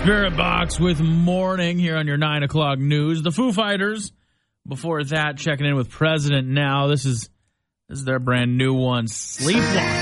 Spirit Box with Morning here on your 9 o'clock news. The Foo Fighters, before that, checking in with President Now. This is their brand new one, Sleepwalk.